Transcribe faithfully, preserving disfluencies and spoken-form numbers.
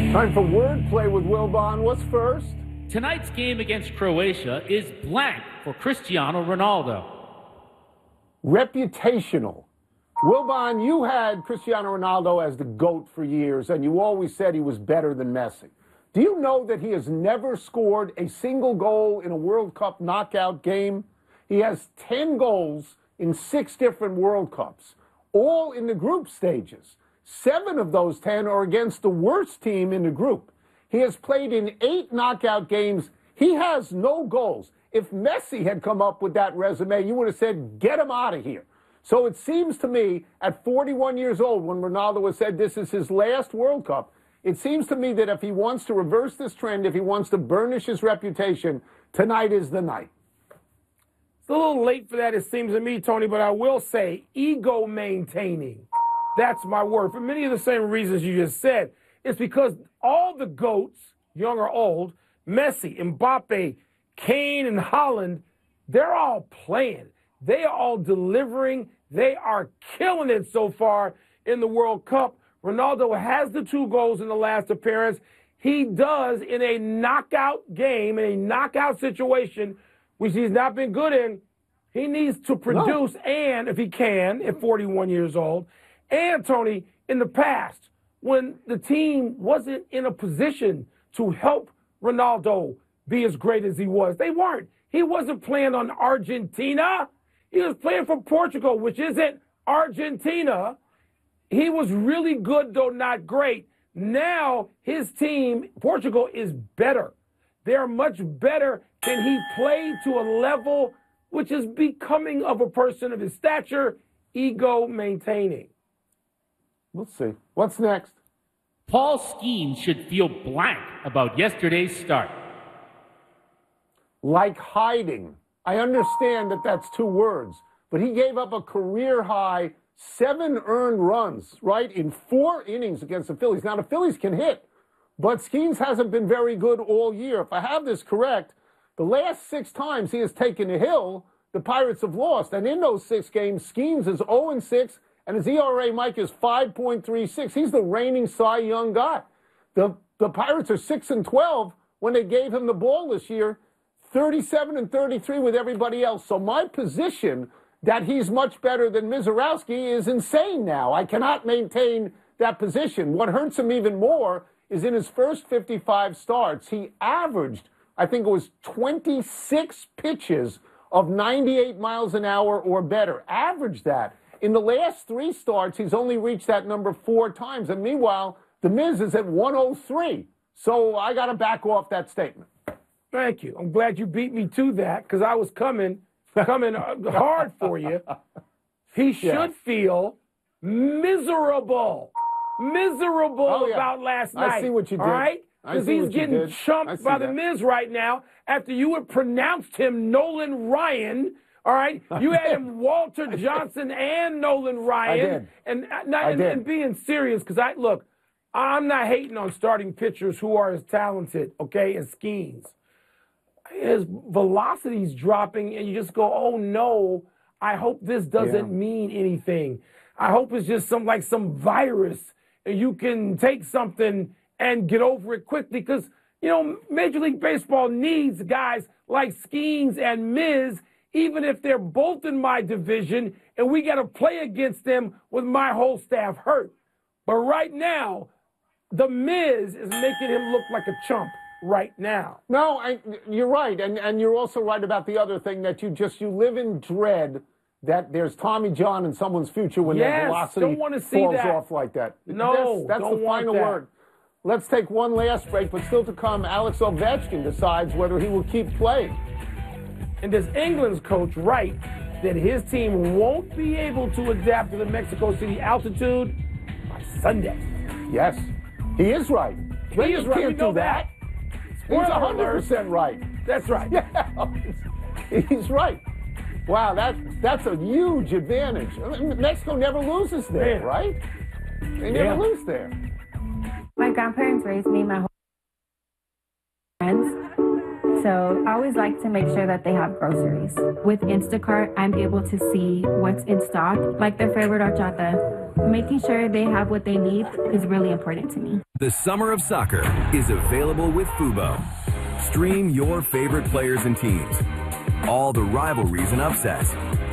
Time for wordplay with Wilbon. What's first? Tonight's game against Croatia is blank for Cristiano Ronaldo. Reputational. Wilbon, you had Cristiano Ronaldo as the GOAT for years, and you always said he was better than Messi. Do you know that he has never scored a single goal in a World Cup knockout game? He has ten goals in six different World Cups, all in the group stages. Seven of those ten are against the worst team in the group. He has played in eight knockout games. He has no goals. If Messi had come up with that resume, you would have said, get him out of here. So it seems to me, at forty-one years old, when Ronaldo has said this is his last World Cup, it seems to me that if he wants to reverse this trend, if he wants to burnish his reputation, tonight is the night. It's a little late for that, it seems to me, Tony, but I will say ego maintaining. That's my word. For many of the same reasons you just said. It's because all the GOATs, young or old, Messi, Mbappe, Kane, and Haaland, they're all playing. They are all delivering. They are killing it so far in the World Cup. Ronaldo has the two goals in the last appearance. He does in a knockout game, in a knockout situation, which he's not been good in. He needs to produce, no. and if he can, at forty-one years old, and, Tony, in the past, when the team wasn't in a position to help Ronaldo be as great as he was, they weren't. He wasn't playing on Argentina. He was playing for Portugal, which isn't Argentina. He was really good, though not great. Now his team, Portugal, is better. They're much better. Can he play to a level which is becoming of a person of his stature, ego maintaining? We'll see. What's next? Paul Skeens should feel blank about yesterday's start. Like hiding. I understand that that's two words, but he gave up a career-high seven earned runs, right, in four innings against the Phillies. Now, the Phillies can hit, but Skeens hasn't been very good all year. If I have this correct, the last six times he has taken a hill, the Pirates have lost. And in those six games, Skeens is oh and six, and his E R A, Mike, is five point three six. He's the reigning Cy Young guy. The, the Pirates are six and twelve when they gave him the ball this year, thirty-seven and thirty-three with everybody else. So my position that he's much better than Mizorowski is insane now. I cannot maintain that position. What hurts him even more is in his first fifty-five starts, he averaged, I think it was twenty-six pitches of ninety-eight miles an hour or better. Averaged that. In the last three starts, he's only reached that number four times. And meanwhile, the Miz is at one oh three. So I got to back off that statement. Thank you. I'm glad you beat me to that because I was coming, coming hard for you. He should yeah. feel miserable, miserable oh, yeah. about last night. I see what you did. All right? Because he's getting chumped by that. the Miz right now after you had pronounced him Nolan Ryan. All right? You had him Walter Johnson and Nolan Ryan. I did. And, not, and, and being serious, because I, look, I'm not hating on starting pitchers who are as talented, okay, as Skeens. His velocity's dropping, and you just go, oh, no, I hope this doesn't yeah. mean anything. I hope it's just some like some virus, and you can take something and get over it quickly because, you know, Major League Baseball needs guys like Skeens and Miz, even if they're both in my division, and we got to play against them with my whole staff hurt. But right now, the Miz is making him look like a chump right now. No, I, you're right, and and you're also right about the other thing that you just you live in dread that there's Tommy John in someone's future when yes, their velocity don't want to see falls that. off like that. No, that's, that's don't the want final that. word. Let's take one last break, but still to come, Alex Ovechkin decides whether he will keep playing. And does England's coach right that his team won't be able to adapt to the Mexico City altitude by Sunday? Yes, he is right. He is right. Can't do that. He's one hundred percent right. That's right. Yeah, he's right. Wow, that, that's a huge advantage. Mexico never loses there, Man. right? They never yeah. lose there. My grandparents raised me, my whole friends. So So I always like to make sure that they have groceries. With Instacart, I'm able to see what's in stock, like their favorite horchata. Making sure they have what they need is really important to me. The summer of soccer is available with Fubo. Stream your favorite players and teams, all the rivalries and upsets,